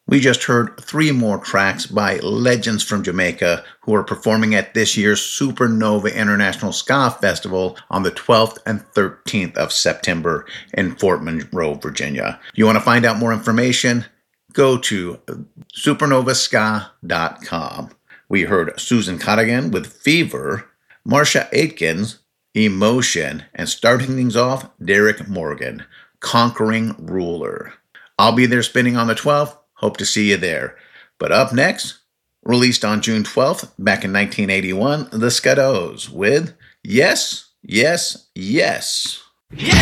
We just heard 3 more tracks by legends from Jamaica who are performing at this year's Supernova International Ska Festival on the 12th and 13th of September in Fort Monroe, Virginia. If you want to find out more information, go to supernovaska.com. We heard Susan Cottigan with Fever, Marsha Aitkins, Emotion, and starting things off, Derek Morgan, Conquering Ruler. I'll be there spinning on the 12th. Hope to see you there. But up next, released on June 12th, back in 1981, the Skadoes with Yes, Yes, Yes.